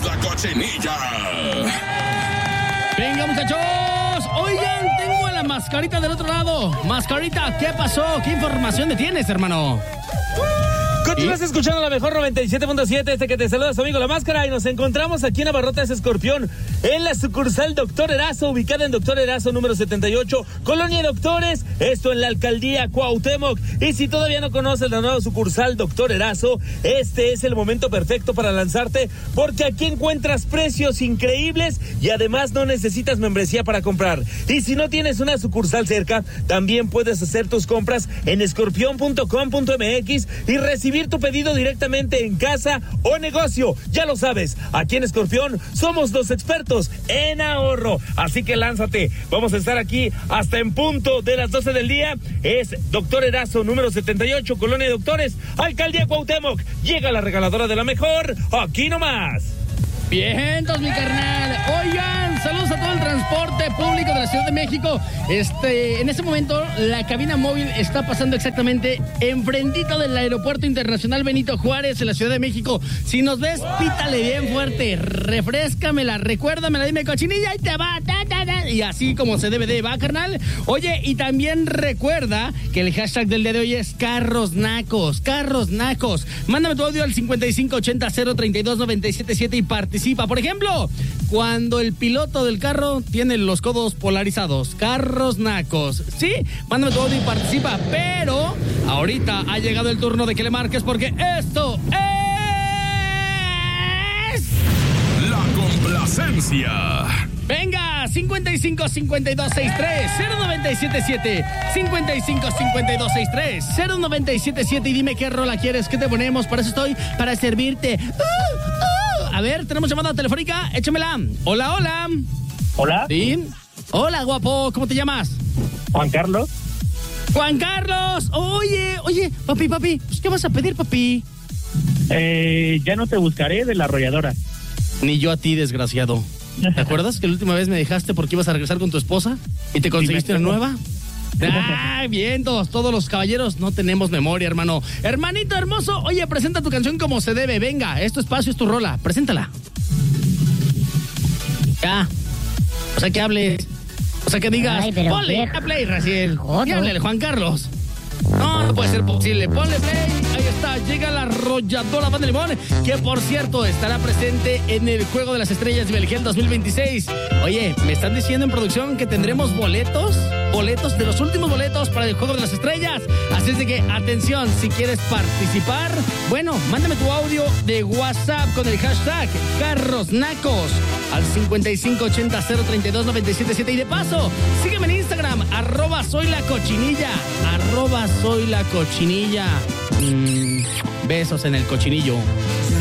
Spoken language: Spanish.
la Cochinilla! Venga, muchachos. Oigan, tengo a la Mascarita del otro lado. Mascarita, ¿qué pasó? ¿Qué información me tienes, hermano? Continúas escuchando la mejor 97.7, que te saluda su amigo La Máscara, y nos encontramos aquí en Abarrotes Escorpión, en la sucursal Doctor Erazo, ubicada en Doctor Erazo número 78, Colonia Doctores, esto en la alcaldía Cuauhtémoc. Y si todavía no conoces la nueva sucursal Doctor Erazo, este es el momento perfecto para lanzarte, porque aquí encuentras precios increíbles y además no necesitas membresía para comprar. Y si no tienes una sucursal cerca, también puedes hacer tus compras en escorpión.com.mx y recibir tu pedido directamente en casa o negocio. Ya lo sabes, aquí en Escorpión somos los expertos en ahorro, así que lánzate. Vamos a estar aquí hasta en punto de las 12 del día. Es Doctor Erazo número 78, Colonia Doctores, Alcaldía Cuauhtémoc. Llega la regaladora de la mejor, aquí nomás. Vientos, mi carnal. Oigan, saludos a todo el transporte público de la Ciudad de México. En este momento, la cabina móvil está pasando exactamente enfrentito del Aeropuerto Internacional Benito Juárez en la Ciudad de México. Si nos ves, pítale bien fuerte, refréscamela, recuérdamela, dime Cochinilla y te va, y así como se debe de, ¿va, carnal? Oye, y también recuerda que el hashtag del día de hoy es Carros Nacos, Carros Nacos. Mándame tu audio al 5580-032-977 y participa. Por ejemplo, cuando el piloto del carro tiene los codos polarizados. Carros Nacos. Sí, mándame tu audio y participa. Pero ahorita ha llegado el turno de que le marques, porque esto es... La complacencia. Venga, 55-52-63-0977, 55-52-63-0977, y dime qué rola quieres, qué te ponemos, para eso estoy, para servirte. A ver, tenemos llamada telefónica, échamela. Hola, hola. Hola. ¿Sí? Hola, guapo, ¿cómo te llamas? Juan Carlos. Juan Carlos, oye, papi, pues, ¿qué vas a pedir, papi? Ya no te buscaré, de la arrolladora. Ni yo a ti, desgraciado. ¿Te acuerdas que la última vez me dejaste porque ibas a regresar con tu esposa y te conseguiste una nueva? ¡Ah, bien! Todos los caballeros no tenemos memoria, hermano. Hermanito hermoso, oye, presenta tu canción como se debe. Venga, es tu espacio, es tu rola. Preséntala. Ya. O sea, que hables. O sea, que digas, ponle a play, Raciel. Y háblale, Juan Carlos. No puede ser posible. Ponle play. Ahí está, llega la arrolladora Banda Limón, que por cierto estará presente en el Juego de las Estrellas de Belgel 2026. Oye, me están diciendo en producción que tendremos boletos de los últimos boletos para el Juego de las Estrellas. Así es de que, atención, si quieres participar, bueno, mándame tu audio de WhatsApp con el hashtag Carros Nacos al 5580-032-977. Y de paso, sígueme en Instagram, @soylacochinilla, @soylacochinilla. Besos en el cochinillo.